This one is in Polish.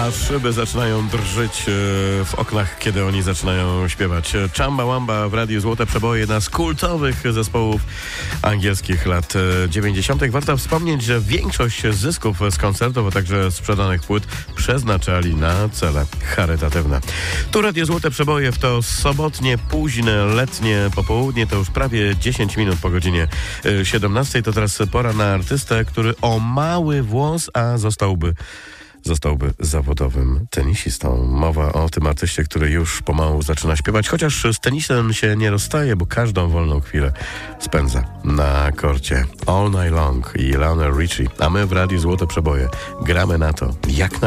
A szyby zaczynają drżyć w oknach, kiedy oni zaczynają śpiewać. Chamba Wamba w Radiu Złote Przeboje, jedna z kultowych zespołów angielskich lat 90. Warto wspomnieć, że większość zysków z koncertów, a także sprzedanych płyt przeznaczali na cele charytatywne. Tu Radio Złote Przeboje w to sobotnie, późne, letnie popołudnie, to już prawie 10 minut po godzinie 17. To teraz pora na artystę, który o mały włos, a zostałby zawodowym tenisistą. Mowa o tym artyście, który już pomału zaczyna śpiewać, chociaż z tenisem się nie rozstaje, bo każdą wolną chwilę spędza na korcie. All Night Long i Lionel Richie, a my w Radiu Złote Przeboje gramy na to, jak na